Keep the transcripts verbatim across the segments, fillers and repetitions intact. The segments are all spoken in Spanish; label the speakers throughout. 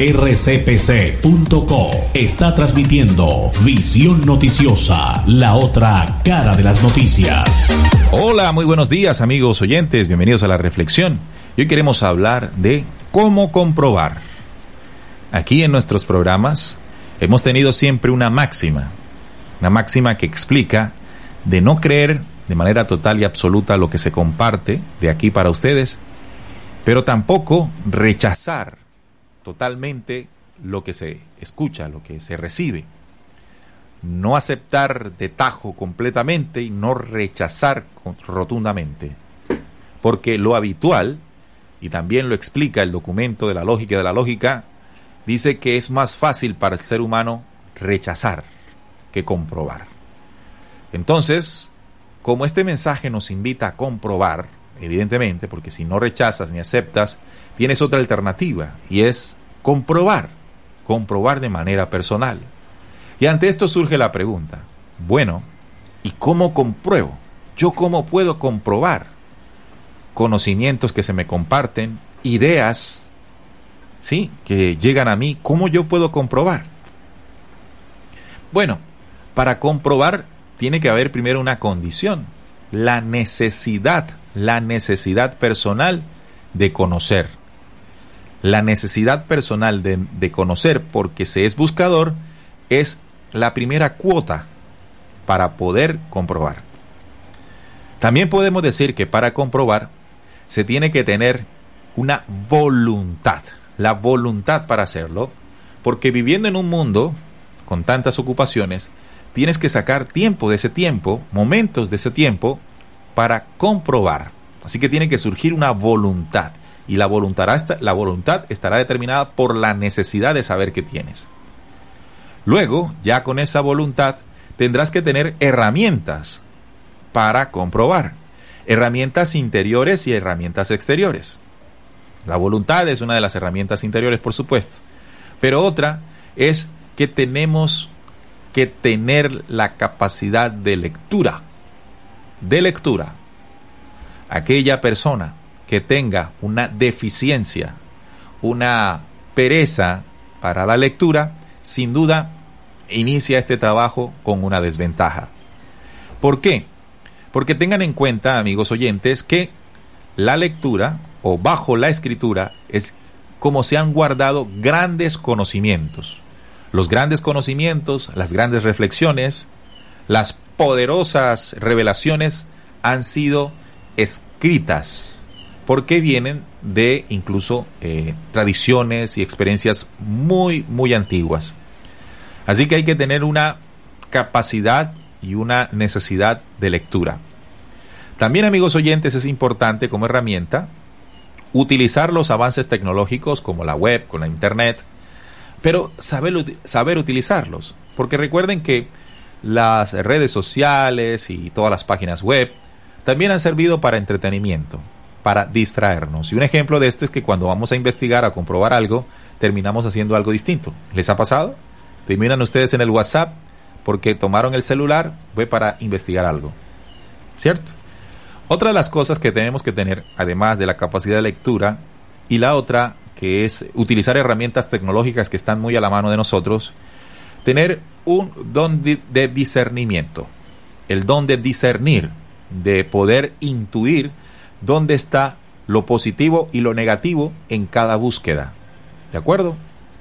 Speaker 1: r c p c punto co está transmitiendo Visión Noticiosa, la otra cara de las noticias.
Speaker 2: Hola, muy buenos días amigos oyentes, bienvenidos a La Reflexión. Hoy queremos hablar de cómo comprobar. Aquí en nuestros programas hemos tenido siempre una máxima, una máxima que explica de no creer de manera total y absoluta lo que se comparte de aquí para ustedes, pero tampoco rechazar totalmente lo que se escucha, lo que se recibe. No aceptar de tajo completamente y no rechazar rotundamente. Porque lo habitual, y también lo explica el documento de la lógica y de la lógica, dice que es más fácil para el ser humano rechazar que comprobar. Entonces, como este mensaje nos invita a comprobar, evidentemente, porque si no rechazas ni aceptas, tienes otra alternativa, y es comprobar, comprobar de manera personal. Y ante esto surge la pregunta, bueno, ¿y cómo compruebo? ¿Yo cómo puedo comprobar? Conocimientos que se me comparten, ideas, ¿sí?, que llegan a mí, ¿cómo yo puedo comprobar? Bueno, para comprobar tiene que haber primero una condición, la necesidad, la necesidad personal de conocer. La necesidad personal de, de conocer, porque se es buscador, es la primera cuota para poder comprobar. También podemos decir que para comprobar se tiene que tener una voluntad, la voluntad para hacerlo, porque viviendo en un mundo con tantas ocupaciones, tienes que sacar tiempo de ese tiempo, momentos de ese tiempo, para comprobar. Así que tiene que surgir una voluntad. Y la voluntad, la voluntad estará determinada por la necesidad de saber que tienes. Luego, ya con esa voluntad, tendrás que tener herramientas para comprobar. Herramientas interiores y herramientas exteriores. La voluntad es una de las herramientas interiores, por supuesto. Pero otra es que tenemos que tener la capacidad de lectura. De lectura. Aquella persona que tenga una deficiencia, una pereza para la lectura, sin duda inicia este trabajo con una desventaja. ¿Por qué? Porque tengan en cuenta, amigos oyentes, que la lectura o bajo la escritura es como se han guardado grandes conocimientos. Los grandes conocimientos, las grandes reflexiones, las poderosas revelaciones han sido escritas porque vienen de incluso eh, tradiciones y experiencias muy, muy antiguas. Así que hay que tener una capacidad y una necesidad de lectura. También, amigos oyentes, es importante como herramienta utilizar los avances tecnológicos como la web, con la internet, pero saber, saber utilizarlos. Porque recuerden que las redes sociales y todas las páginas web también han servido para entretenimiento, para distraernos. Y un ejemplo de esto es que cuando vamos a investigar, a comprobar algo, terminamos haciendo algo distinto. ¿Les ha pasado? Terminan ustedes en el WhatsApp porque tomaron el celular, fue para investigar algo. ¿Cierto? Otra de las cosas que tenemos que tener, además de la capacidad de lectura, y la otra, que es utilizar herramientas tecnológicas que están muy a la mano de nosotros, tener un don de, de discernimiento. El don de discernir, de poder intuir dónde está lo positivo y lo negativo en cada búsqueda. ¿De acuerdo?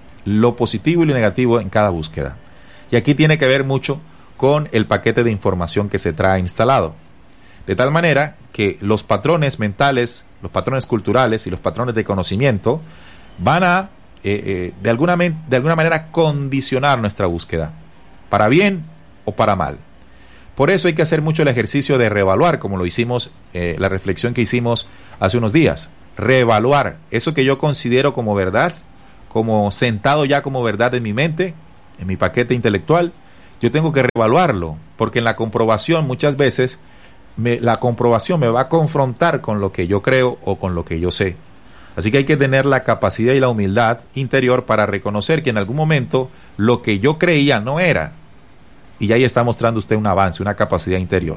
Speaker 2: Lo positivo y lo negativo en cada búsqueda. Y aquí tiene que ver mucho con el paquete de información que se trae instalado. De tal manera que los patrones mentales, los patrones culturales y los patrones de conocimiento van a, eh, eh, de, alguna de alguna manera, condicionar nuestra búsqueda, para bien o para mal. Por eso hay que hacer mucho el ejercicio de reevaluar, como lo hicimos, eh, la reflexión que hicimos hace unos días. Reevaluar eso que yo considero como verdad, como sentado ya como verdad en mi mente, en mi paquete intelectual, yo tengo que reevaluarlo, porque en la comprobación muchas veces me, la comprobación me va a confrontar con lo que yo creo o con lo que yo sé. Así que hay que tener la capacidad y la humildad interior para reconocer que en algún momento lo que yo creía no era. Y ahí está mostrando usted un avance, una capacidad interior.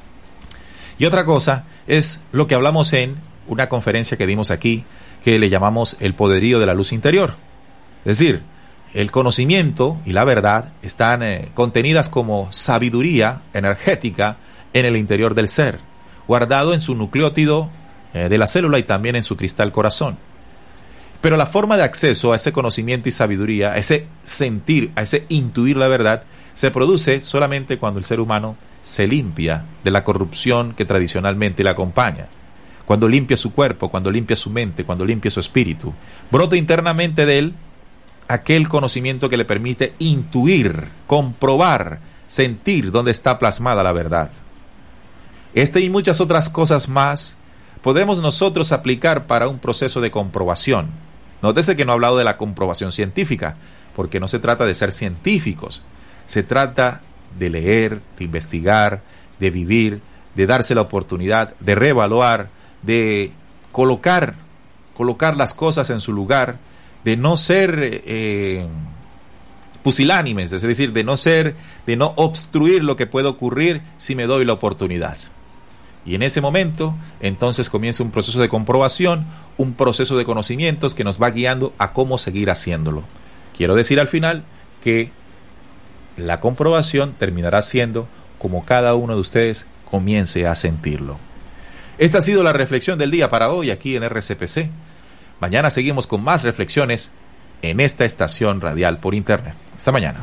Speaker 2: Y otra cosa es lo que hablamos en una conferencia que dimos aquí, que le llamamos el poderío de la luz interior. Es decir, el conocimiento y la verdad están eh, contenidas como sabiduría energética en el interior del ser, guardado en su nucleótido eh, de la célula y también en su cristal corazón. Pero la forma de acceso a ese conocimiento y sabiduría, a ese sentir, a ese intuir la verdad, se produce solamente cuando el ser humano se limpia de la corrupción que tradicionalmente le acompaña. Cuando limpia su cuerpo, cuando limpia su mente, cuando limpia su espíritu, brota internamente de él aquel conocimiento que le permite intuir, comprobar, sentir dónde está plasmada la verdad. Este y muchas otras cosas más podemos nosotros aplicar para un proceso de comprobación. Nótese que no he hablado de la comprobación científica, porque no se trata de ser científicos, se trata de leer, de investigar, de vivir, de darse la oportunidad, de reevaluar, de colocar, colocar las cosas en su lugar, de no ser eh, pusilánimes, es decir, de no ser, de no obstruir lo que puede ocurrir si me doy la oportunidad. Y en ese momento, entonces comienza un proceso de comprobación, un proceso de conocimientos que nos va guiando a cómo seguir haciéndolo. Quiero decir al final que la comprobación terminará siendo como cada uno de ustedes comience a sentirlo. Esta ha sido la reflexión del día para hoy aquí en R C P C. Mañana seguimos con más reflexiones en esta estación radial por internet. Hasta mañana.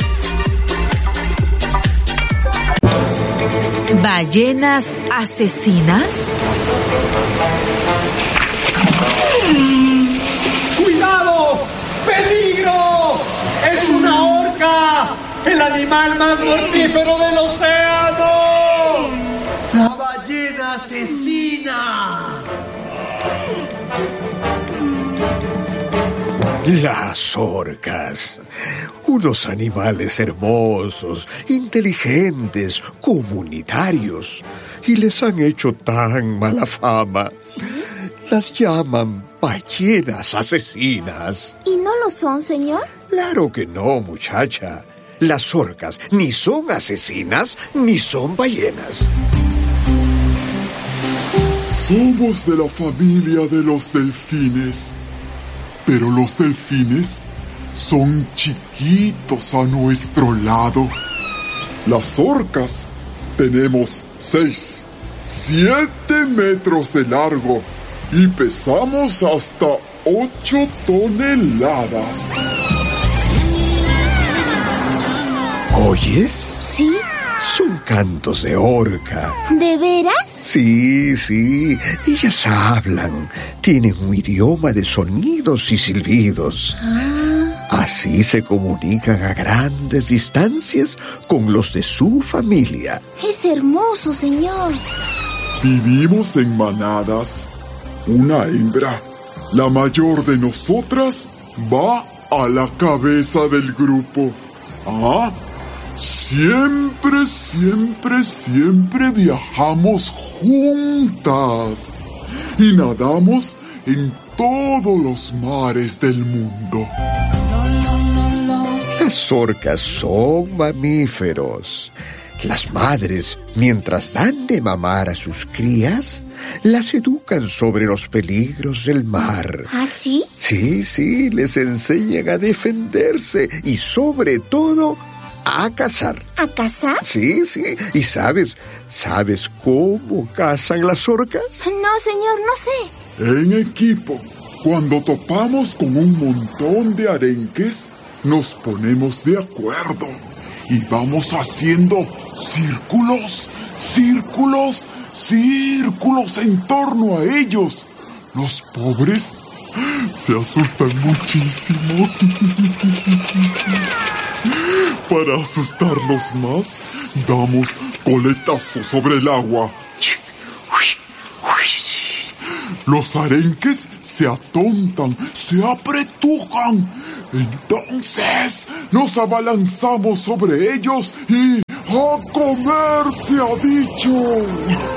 Speaker 3: ¿Ballenas asesinas?
Speaker 4: ¡Cuidado! ¡Peligro! ¡Es una orca! ¡El animal más mortífero del océano! ¡La ballena asesina!
Speaker 5: Las orcas, unos animales hermosos, inteligentes, comunitarios, y les han hecho tan mala fama.
Speaker 6: ¿Sí?
Speaker 5: Las llaman ballenas asesinas.
Speaker 6: ¿Y no lo son, señor?
Speaker 5: Claro que no, muchacha. Las orcas ni son asesinas, ni son ballenas.
Speaker 7: Somos de la familia de los delfines. Pero los delfines son chiquitos a nuestro lado. Las orcas tenemos seis, siete metros de largo y pesamos hasta ocho toneladas.
Speaker 5: ¿Oyes?
Speaker 6: Sí.
Speaker 5: Son cantos de orca.
Speaker 6: ¿De veras?
Speaker 5: Sí, sí. Ellas hablan. Tienen un idioma de sonidos y silbidos.
Speaker 6: Ah.
Speaker 5: Así se comunican a grandes distancias con los de su familia.
Speaker 6: Es hermoso, señor.
Speaker 7: Vivimos en manadas. Una hembra, la mayor de nosotras, va a la cabeza del grupo. ¿Ah? Siempre, siempre, siempre viajamos juntas y nadamos en todos los mares del mundo.
Speaker 5: Las orcas son mamíferos. Las madres, mientras dan de mamar a sus crías, las educan sobre los peligros del mar.
Speaker 6: ¿Ah, sí?
Speaker 5: Sí, sí, les enseñan a defenderse y sobre todo a cazar.
Speaker 6: ¿A cazar?
Speaker 5: Sí, sí. ¿Y sabes, sabes cómo cazan las orcas?
Speaker 6: No, señor, no sé.
Speaker 7: En equipo, cuando topamos con un montón de arenques, nos ponemos de acuerdo y vamos haciendo círculos, círculos, círculos en torno a ellos. Los pobres se asustan muchísimo. Para asustarlos más, damos coletazos sobre el agua. Los arenques se atontan, se apretujan. Entonces nos abalanzamos sobre ellos y ¡a comer se ha dicho!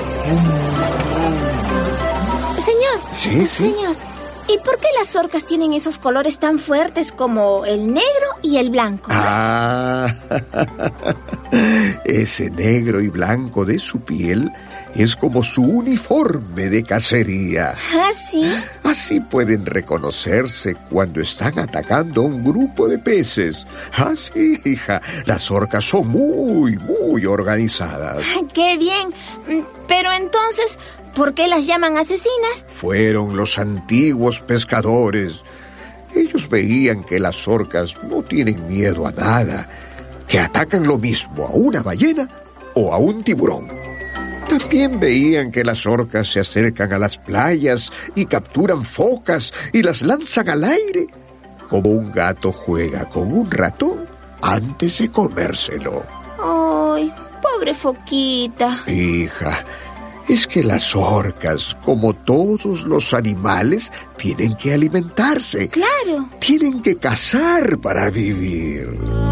Speaker 6: Señor,
Speaker 5: Sí, sí.
Speaker 6: señor, ¿y por qué las orcas tienen esos colores tan fuertes como el negro y el blanco?
Speaker 5: Ah, Ese negro y blanco de su piel es como su uniforme de cacería.
Speaker 6: ¿Ah, sí?
Speaker 5: Así pueden reconocerse cuando están atacando a un grupo de peces. Ah, sí, hija, las orcas son muy, muy organizadas.
Speaker 6: ¡Qué bien! Pero entonces, ¿por qué las llaman asesinas?
Speaker 5: Fueron los antiguos pescadores. Ellos veían que las orcas no tienen miedo a nada, que atacan lo mismo a una ballena o a un tiburón. También veían que las orcas se acercan a las playas y capturan focas y las lanzan al aire, como un gato juega con un ratón antes de comérselo.
Speaker 6: ¡Ay, pobre foquita!
Speaker 5: Hija, es que las orcas, como todos los animales, tienen que alimentarse.
Speaker 6: ¡Claro!
Speaker 5: Tienen que cazar para vivir.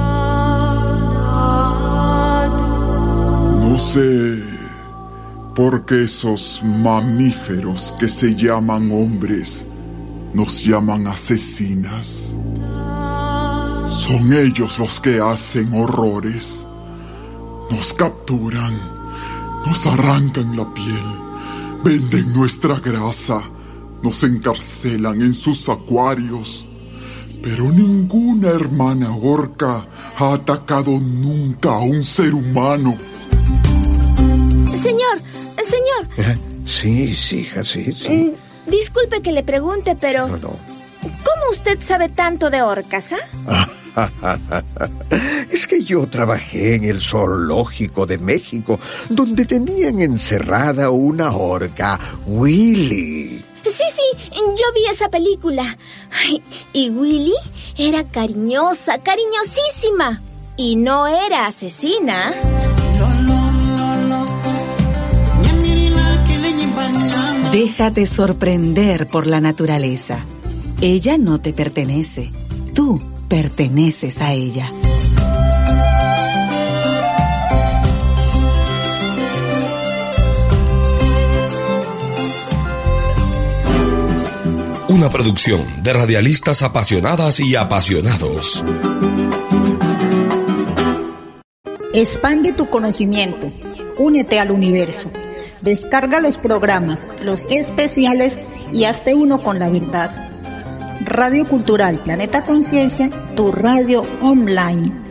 Speaker 7: No sé por qué esos mamíferos que se llaman hombres nos llaman asesinas. Son ellos los que hacen horrores. Nos capturan, nos arrancan la piel, venden nuestra grasa, nos encarcelan en sus acuarios. Pero ninguna hermana orca ha atacado nunca a un ser humano.
Speaker 6: Señor, señor.
Speaker 5: Sí, sí, hija, sí, sí.
Speaker 6: Mm, disculpe que le pregunte, pero...
Speaker 5: No, no.
Speaker 6: ¿Cómo usted sabe tanto de orcas, ah?
Speaker 5: Es que yo trabajé en el zoológico de México, donde tenían encerrada una orca, Willy.
Speaker 6: Sí, sí, yo vi esa película. Ay, y Willy era cariñosa, cariñosísima. Y no era asesina.
Speaker 3: Déjate sorprender por la naturaleza. Ella no te pertenece. Tú perteneces a ella.
Speaker 8: Una producción de radialistas apasionadas y apasionados.
Speaker 9: Expande tu conocimiento. Únete al universo. Descarga los programas, los especiales y hazte uno con la verdad. Radio Cultural Planeta Conciencia, tu radio online.